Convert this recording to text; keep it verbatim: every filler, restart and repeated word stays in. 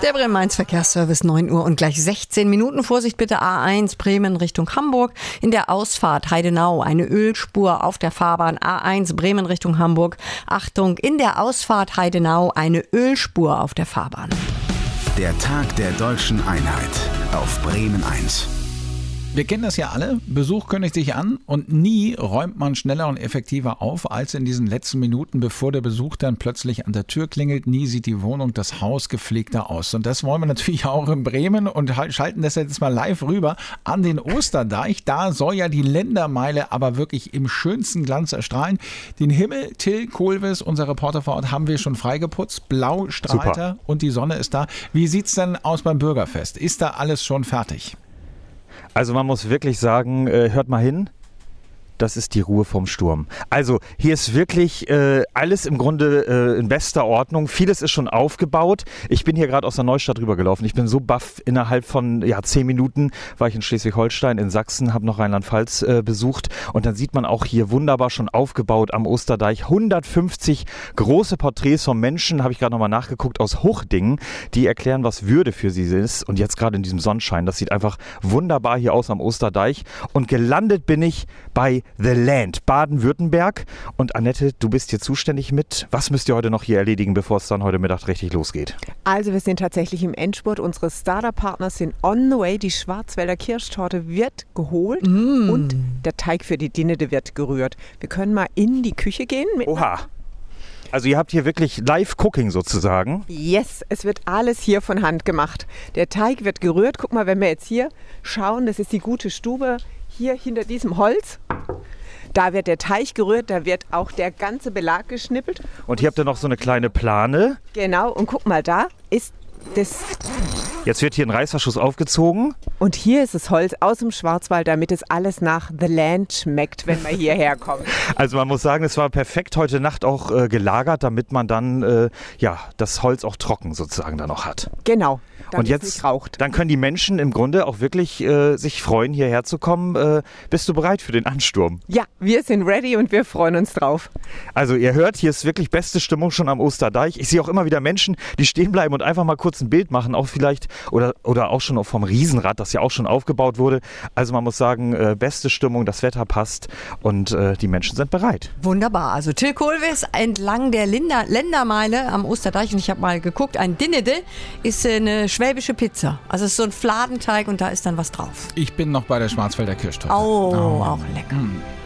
Der Bremen-Mainz-Verkehrsservice, neun Uhr und gleich sechzehn Minuten. Vorsicht bitte, A eins Bremen Richtung Hamburg. In der Ausfahrt Heidenau eine Ölspur auf der Fahrbahn. A eins Bremen Richtung Hamburg. Achtung, in der Ausfahrt Heidenau eine Ölspur auf der Fahrbahn. Der Tag der deutschen Einheit auf Bremen eins. Wir kennen das ja alle, Besuch kündigt sich an und nie räumt man schneller und effektiver auf als in diesen letzten Minuten, bevor der Besuch dann plötzlich an der Tür klingelt. Nie sieht die Wohnung, das Haus gepflegter aus. Und das wollen wir natürlich auch in Bremen und schalten das jetzt mal live rüber an den Osterdeich. Da soll ja die Ländermeile aber wirklich im schönsten Glanz erstrahlen. Den Himmel, Till Kohlwiss, unser Reporter vor Ort, haben wir schon freigeputzt. Blau strahlt er und die Sonne ist da. Wie sieht's denn aus beim Bürgerfest? Ist da alles schon fertig? Also man muss wirklich sagen, äh, hört mal hin, das ist die Ruhe vom Sturm. Also hier ist wirklich äh, alles im Grunde äh, in bester Ordnung. Vieles ist schon aufgebaut. Ich bin hier gerade aus der Neustadt rübergelaufen. Ich bin so baff, innerhalb von ja, zehn Minuten war ich in Schleswig-Holstein, in Sachsen, habe noch Rheinland-Pfalz äh, besucht. Und dann sieht man auch hier wunderbar schon aufgebaut am Osterdeich hundertfünfzig große Porträts von Menschen, habe ich gerade nochmal nachgeguckt, aus Hochdingen, die erklären, was Würde für sie ist. Und jetzt gerade in diesem Sonnenschein, das sieht einfach wunderbar hier aus am Osterdeich. Und gelandet bin ich bei The Land, Baden-Württemberg. Und Annette, du bist hier zuständig mit. Was müsst ihr heute noch hier erledigen, bevor es dann heute Mittag richtig losgeht? Also wir sind tatsächlich im Endspurt. Unsere Startup-Partner sind on the way. Die Schwarzwälder Kirschtorte wird geholt mm. und der Teig für die Dinette wird gerührt. Wir können mal in die Küche gehen. Mit Oha! Also ihr habt hier wirklich Live-Cooking sozusagen? Yes, es wird alles hier von Hand gemacht. Der Teig wird gerührt. Guck mal, wenn wir jetzt hier schauen, das ist die gute Stube. Hier hinter diesem Holz, da wird der Teig gerührt, da wird auch der ganze Belag geschnippelt. Und hier habt ihr noch so eine kleine Plane. Genau, und guck mal, da ist das... Jetzt wird hier ein Reißverschluss aufgezogen. Und hier ist das Holz aus dem Schwarzwald, damit es alles nach The Land schmeckt, wenn man hierher kommt. Also man muss sagen, es war perfekt heute Nacht auch äh, gelagert, damit man dann äh, ja, das Holz auch trocken sozusagen dann noch hat. Genau. Und jetzt, dann können die Menschen im Grunde auch wirklich äh, sich freuen, hierher zu kommen. Äh, bist du bereit für den Ansturm? Ja, wir sind ready und wir freuen uns drauf. Also ihr hört, hier ist wirklich beste Stimmung schon am Osterdeich. Ich sehe auch immer wieder Menschen, die stehen bleiben und einfach mal kurz ein Bild machen, auch vielleicht oder, oder auch schon vom Riesenrad, das ja auch schon aufgebaut wurde. Also man muss sagen, äh, beste Stimmung, das Wetter passt und äh, die Menschen sind bereit. Wunderbar, also Till Kohlwiss entlang der Linder, Ländermeile am Osterdeich und ich habe mal geguckt, ein Dinede ist eine schwäbische Pizza. Also es ist so ein Fladenteig und da ist dann was drauf. Ich bin noch bei der Schwarzwälder Kirschtorte. Oh, oh. Auch lecker. Mm.